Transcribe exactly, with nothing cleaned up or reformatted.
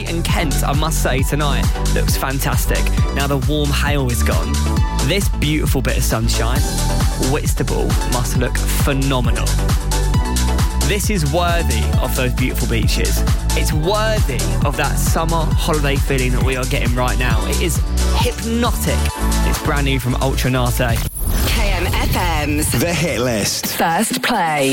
and Kent, I must say, tonight looks fantastic. Now the warm hail is gone. This beautiful bit of sunshine, Whitstable must look phenomenal. This is worthy of those beautiful beaches. It's worthy of that summer holiday feeling that we are getting right now. It is hypnotic. It's brand new from Ultranate. K M F M's The Hit List. First Play.